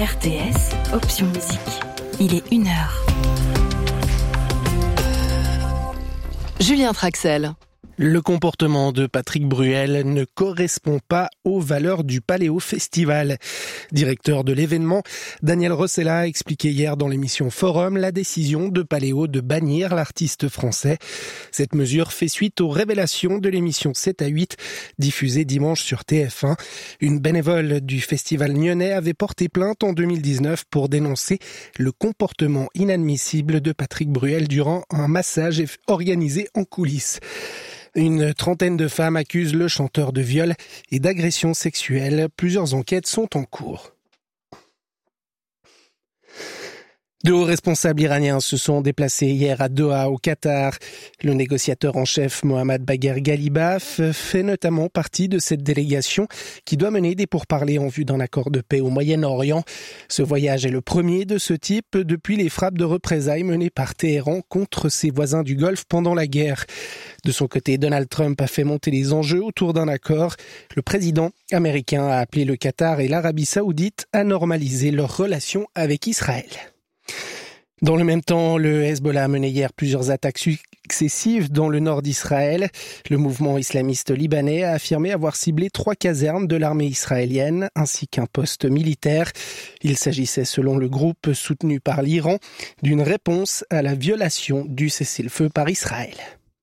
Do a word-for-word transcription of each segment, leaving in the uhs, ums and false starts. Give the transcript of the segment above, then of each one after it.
R T S, option musique. Il est une heure. Julien Traxel. Le comportement de Patrick Bruel ne correspond pas aux valeurs du Paléo Festival. Directeur de l'événement, Daniel Rossella a expliqué hier dans l'émission Forum la décision de Paléo de bannir l'artiste français. Cette mesure fait suite aux révélations de l'émission sept à huit, diffusée dimanche sur T F un. Une bénévole du festival nyonnais avait porté plainte en deux mille dix-neuf pour dénoncer le comportement inadmissible de Patrick Bruel durant un massage organisé en coulisses. Une trentaine de femmes accusent le chanteur de viol et d'agression sexuelle. Plusieurs enquêtes sont en cours. De hauts responsables iraniens se sont déplacés hier à Doha, au Qatar. Le négociateur en chef Mohammad Bagher Ghalibaf fait notamment partie de cette délégation qui doit mener des pourparlers en vue d'un accord de paix au Moyen-Orient. Ce voyage est le premier de ce type depuis les frappes de représailles menées par Téhéran contre ses voisins du Golfe pendant la guerre. De son côté, Donald Trump a fait monter les enjeux autour d'un accord. Le président américain a appelé le Qatar et l'Arabie Saoudite à normaliser leurs relations avec Israël. Dans le même temps, le Hezbollah a mené hier plusieurs attaques successives dans le nord d'Israël. Le mouvement islamiste libanais a affirmé avoir ciblé trois casernes de l'armée israélienne ainsi qu'un poste militaire. Il s'agissait, selon le groupe soutenu par l'Iran, d'une réponse à la violation du cessez-le-feu par Israël.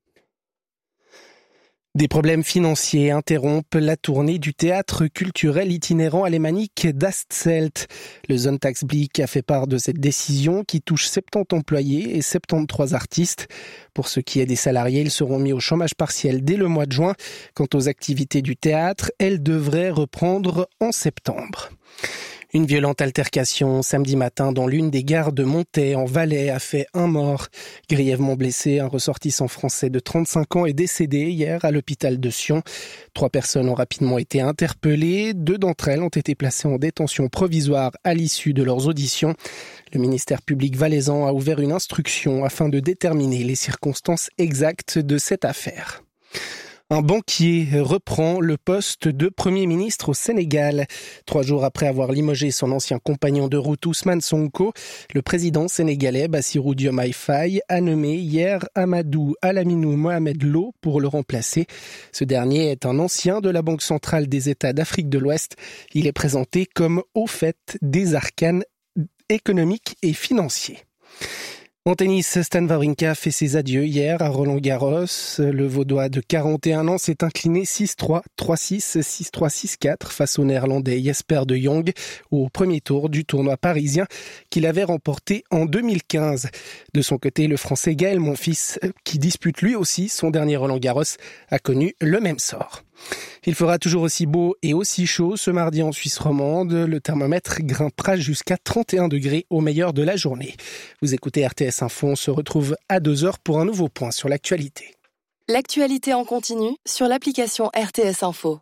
Des problèmes financiers interrompent la tournée du théâtre culturel itinérant alémanique d'Astzelt. Le Sonntagsblick a fait part de cette décision qui touche soixante-dix employés et soixante-treize artistes. Pour ce qui est des salariés, ils seront mis au chômage partiel dès le mois de juin. Quant aux activités du théâtre, elles devraient reprendre en septembre. Une violente altercation samedi matin dans l'une des gares de Montaix en Valais a fait un mort. Grièvement blessé, un ressortissant français de trente-cinq ans est décédé hier à l'hôpital de Sion. Trois personnes ont rapidement été interpellées. Deux d'entre elles ont été placées en détention provisoire à l'issue de leurs auditions. Le ministère public valaisan a ouvert une instruction afin de déterminer les circonstances exactes de cette affaire. Un banquier reprend le poste de Premier ministre au Sénégal. Trois jours après avoir limogé son ancien compagnon de route Ousmane Sonko, le président sénégalais Bassirou Diomaye Faye a nommé hier Amadou Alaminou Mohamed Lo pour le remplacer. Ce dernier est un ancien de la Banque centrale des États d'Afrique de l'Ouest. Il est présenté comme au fait des arcanes économiques et financiers. En tennis, Stan Wawrinka fait ses adieux hier à Roland-Garros. Le Vaudois de quarante et un ans s'est incliné six trois, trois six, six trois, six quatre face au Néerlandais Jesper de Jong au premier tour du tournoi parisien qu'il avait remporté en deux mille quinze. De son côté, le Français Gaël Monfils, qui dispute lui aussi son dernier Roland-Garros, a connu le même sort. Il fera toujours aussi beau et aussi chaud ce mardi en Suisse romande. Le thermomètre grimpera jusqu'à trente et un degrés au meilleur de la journée. Vous écoutez R T S Info, on se retrouve à deux heures pour un nouveau point sur l'actualité. L'actualité en continu sur l'application R T S Info.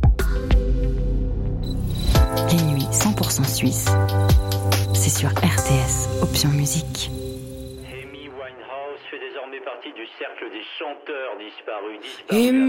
Les nuits cent pour cent suisse, c'est sur R T S, option musique. Amy Winehouse fait désormais partie du cercle des chanteurs disparus. disparus